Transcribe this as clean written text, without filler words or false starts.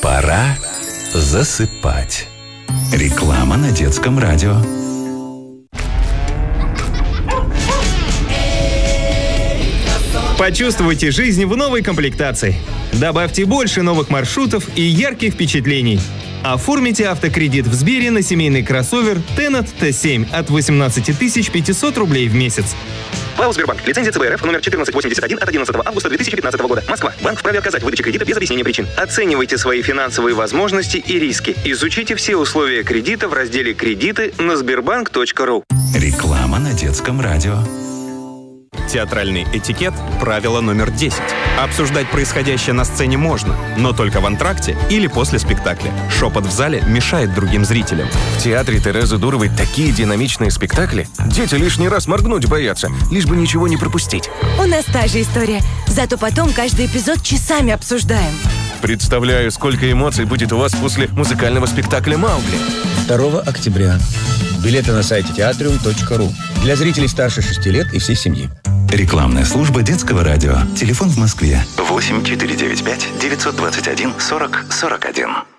Пора засыпать. Реклама на детском радио. Почувствуйте жизнь в новой комплектации. Добавьте больше новых маршрутов и ярких впечатлений. Оформите автокредит в Сбере на семейный кроссовер Tenat T7 от 18 500 рублей в месяц. ПАО «Сбербанк». Лицензия ЦБРФ номер 1481 от 11 августа 2015 года. Москва. Банк вправе отказать в выдаче кредита без объяснения причин. Оценивайте свои финансовые возможности и риски. Изучите все условия кредита в разделе «Кредиты» на sberbank.ru. Реклама на детском радио. Театральный этикет – правило номер 10. Обсуждать происходящее на сцене можно, но только в антракте или после спектакля. Шепот в зале мешает другим зрителям. В театре Терезы Дуровой такие динамичные спектакли. Дети лишний раз моргнуть боятся, лишь бы ничего не пропустить. У нас та же история. Зато потом каждый эпизод часами обсуждаем. Представляю, сколько эмоций будет у вас после музыкального спектакля «Маугли». 2 октября. Билеты на сайте teatrium.ru. Для зрителей старше 6 лет и всей семьи. Рекламная служба детского радио. Телефон в Москве 8 495 921 40 41.